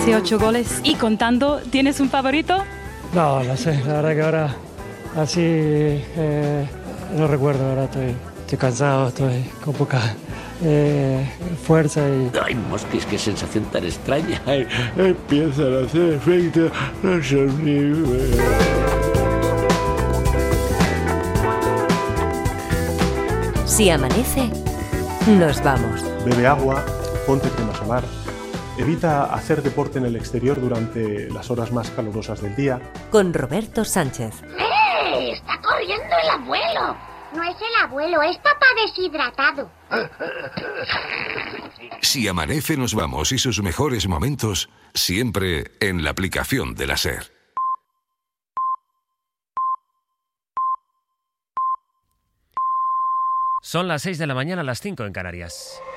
Hace 8 goles y contando. ¿Tienes un favorito? No, no sé, la verdad que ahora así no recuerdo, ahora estoy cansado, estoy con poca fuerza y... Ay, Mosquis, qué sensación tan extraña. Empiezan a hacer efecto los sonidos. Si amanece, nos vamos. Bebe agua, ponte crema solar, evita hacer deporte en el exterior durante las horas más calurosas del día. Con Roberto Sánchez. ¡Está corriendo el abuelo! No es el abuelo, es papá deshidratado. Si amanece, nos vamos y sus mejores momentos siempre en la aplicación de la SER. Son las 6 de la mañana, las 5 en Canarias.